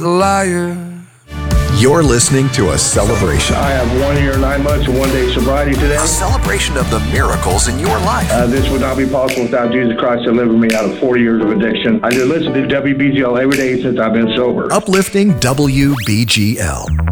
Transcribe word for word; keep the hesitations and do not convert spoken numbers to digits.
liar. You're listening to a celebration. I have one year, nine months, and one day sobriety today. A celebration of the miracles in your life. Uh, this would not be possible without Jesus Christ delivering me out of forty years of addiction. I just listen to W B G L every day since I've been sober. Uplifting W B G L.